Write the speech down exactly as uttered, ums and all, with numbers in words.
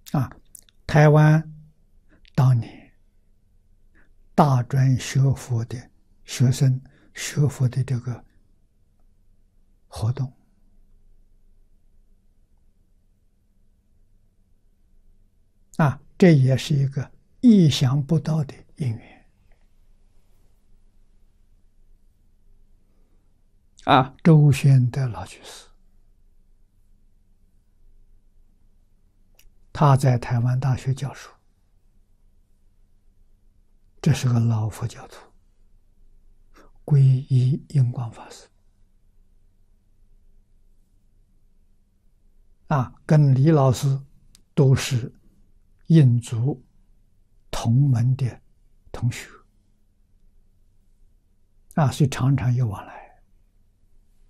啊，台湾当年大专学佛的学生学佛的这个活动啊，这也是一个意想不到的因缘啊。周宣德老居士，他在台湾大学教书，这是个老佛教徒，皈依印光法师啊，跟李老师都是印族同门的同学啊，所以常常有往来。